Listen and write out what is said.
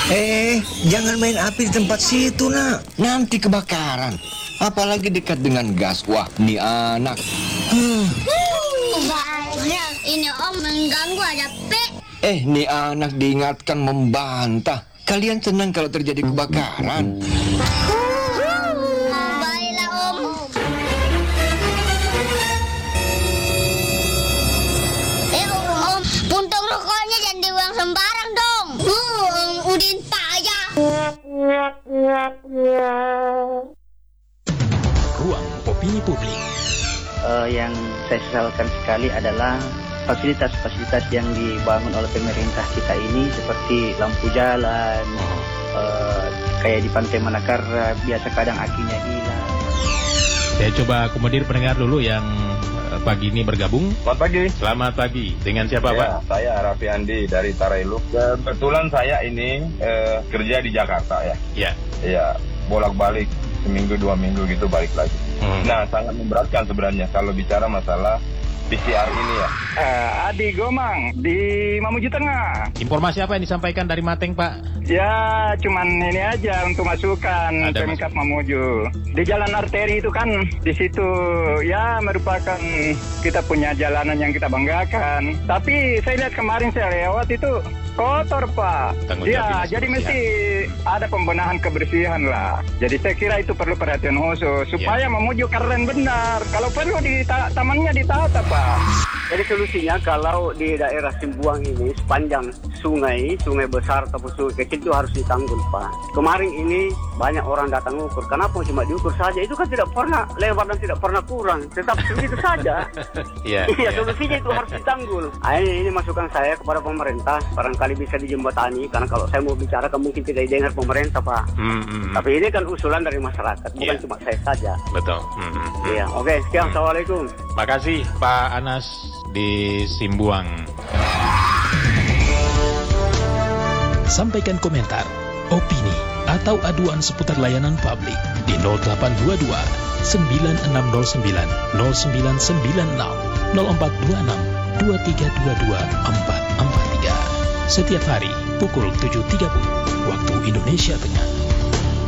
Jangan main api di tempat situ, nak. Nanti kebakaran. Apalagi dekat dengan gas. Wah, nih anak. Bahaya, ini om mengganggu ada P. Nih anak diingatkan membantah. Kalian senang kalau terjadi kebakaran? Baiklah om. Om, puntung rokoknya jangan dibuang sembarang dong. Om Udin payah. Ruang opini publik. Yang saya sesalkan sekali adalah fasilitas-fasilitas yang dibangun oleh pemerintah kita ini seperti lampu jalan, kayak di Pantai Manakar biasa kadang akinya hilang. Saya coba akomodir pendengar dulu yang pagi ini bergabung. Selamat pagi. Selamat pagi. Dengan siapa, Pak? Saya Raffi Andi dari Tarailuk. Kebetulan saya ini kerja di Jakarta ya. Ya. Iya, bolak-balik seminggu 2 minggu gitu balik lagi. Nah, sangat memberatkan sebenarnya kalau bicara masalah PCR ini ya. Adi Gomang di Mamuju Tengah. Informasi apa yang disampaikan dari Mateng, Pak? Ya, cuman ini aja untuk masukan Pemkab Mamuju. Di jalan arteri itu kan, di situ ya merupakan kita punya jalanan yang kita banggakan. Tapi saya lihat kemarin saya lewat itu kotor, Pak. Ya, jadi mesti ada pembenahan kebersihan lah. Jadi saya kira itu perlu perhatian khusus supaya Mamuju keren benar. Kalau perlu tamannya ditata, Pak. Jadi solusinya kalau di daerah Simbuang ini sepanjang sungai besar ataupun sungai kecil itu harus ditanggul, Pak. Kemarin ini banyak orang datang ukur. Kenapa cuma diukur saja? Itu kan tidak pernah lebar dan tidak pernah kurang. Tetap segitu saja. Iya, solusinya itu harus ditanggul. Ini masukan saya kepada pemerintah. Barangkali bisa dijembatani. Karena kalau saya mau bicara kan mungkin tidak didengar pemerintah, Pak. Tapi ini kan usulan dari masyarakat. Bukan cuma saya saja. Betul. Iya, oke. Sekian. Assalamualaikum. Makasih Pak Anas di Simbuang. Sampaikan komentar, opini, atau aduan seputar layanan publik di 0822 9609 0996 0426 2322 443. Setiap hari pukul 7.30 waktu Indonesia Tengah.